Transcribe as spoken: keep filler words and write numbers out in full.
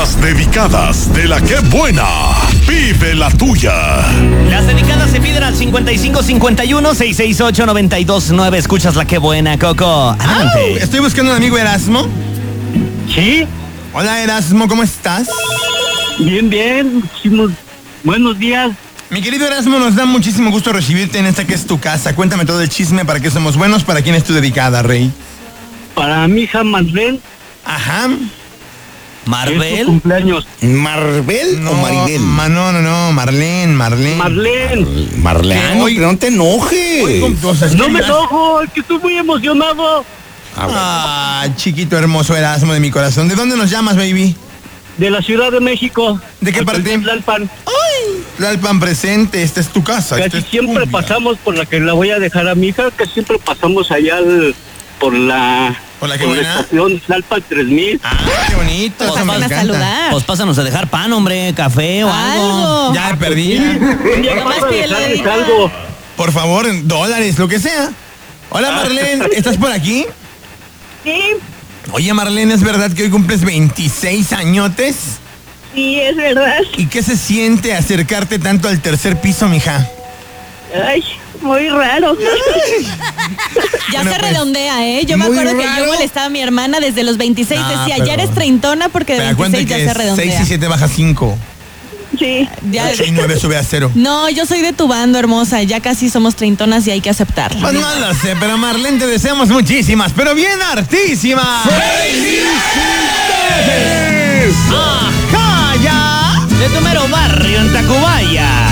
Las dedicadas de la que buena. Vive la tuya. Las dedicadas se piden al cincuenta y cinco cincuenta y uno, seiscientos sesenta y ocho, noventa y dos nueve. Escuchas la que buena, Coco. Adelante. Au, estoy buscando a un amigo, Erasmo. Sí, Hola, Erasmo, ¿cómo estás? bien, bien. Muchísimos buenos días. Mi querido Erasmo, nos da muchísimo gusto recibirte en esta que es tu casa. Cuéntame todo el chisme, para qué somos buenos, para quién es tu dedicada, rey. Para mi hija Marlene, Ajá. es su Marvel. cumpleaños. ¿Maribel No, o Maribel? ma- no, no, no, Marlene, Marlene. Marlene, Marlene, Oye, pero no te enojes. Oye, ¿cómo- o sea, es no que me digas- enojo, es que estoy muy emocionado. Ah, bueno. Ah, chiquito hermoso Erasmo de mi corazón. ¿De dónde nos llamas, baby? De la Ciudad de México. ¿De qué parte? Alcaldía Tlalpan. Tlalpan presente, esta es tu casa. esta Casi es tu siempre cumbia. pasamos por la que la voy a dejar a mi hija, que siempre pasamos allá al- por la, ¿Por la que por la buena? estación Tlalpan tres mil. Ah, qué bonito. Pues eso me Van a encanta. saludar. Pues pásanos a dejar pan, hombre, café o algo. Algo. Ya me perdí. Un día Nomás para pídele, dejarles hija. algo. Por favor, dólares, lo que sea. Hola, Marlene, ¿estás por aquí? Sí, Oye, Marlene, ¿es verdad que hoy cumples veintiséis añotes? sí, es verdad. ¿Y qué se siente acercarte tanto al tercer piso, mija? Ay, muy raro. Ya Bueno, se pues, redondea, ¿eh? Yo me muy acuerdo que raro. yo molestaba a mi hermana desde los veintiséis. Ah, decía, pero- ya eres treintona porque de Pero acuérdate veintiséis ya se que seis redondea. y siete baja cinco. Sí, Ya- ocho y nueve sube a cero. No, yo soy de tu bando, hermosa. Ya casi somos treintonas y hay que aceptarlo. Pues no lo sé, pero Marlene, te deseamos muchísimas, pero bien hartísimas. ¡Felicidades! ¡Ajá, ya! De tu mero barrio en Tacubaya.